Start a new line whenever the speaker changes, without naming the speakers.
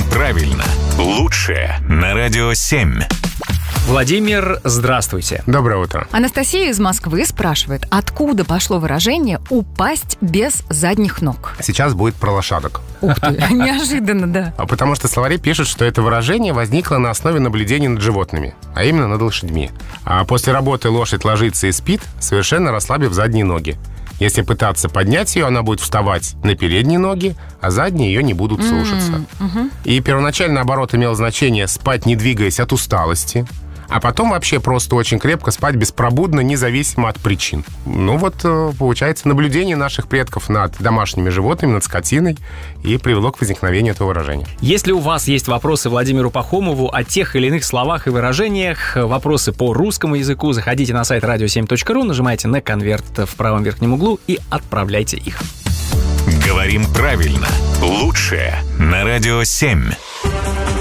правильно. Лучшее на Радио 7.
Владимир, здравствуйте.
Доброе утро.
Анастасия из Москвы спрашивает, откуда пошло выражение «упасть без задних ног»?
Сейчас будет про лошадок.
Ух ты, неожиданно, да.
Потому что словари пишут, что это выражение возникло на основе наблюдений над животными, а именно над лошадьми. А после работы лошадь ложится и спит, совершенно расслабив задние ноги. Если пытаться поднять ее, она будет вставать на передние ноги, а задние ее не будут слушаться. И первоначально оборот имел значение «спать, не двигаясь от усталости», а потом вообще просто очень крепко спать беспробудно, независимо от причин. Ну вот, получается, наблюдение наших предков над домашними животными, над скотиной, и привело к возникновению этого выражения.
Если у вас есть вопросы Владимиру Пахомову о тех или иных словах и выражениях, вопросы по русскому языку, заходите на сайт radio7.ru, нажимайте на конверт в правом верхнем углу и отправляйте их.
Говорим правильно. Лучшее на Радио 7.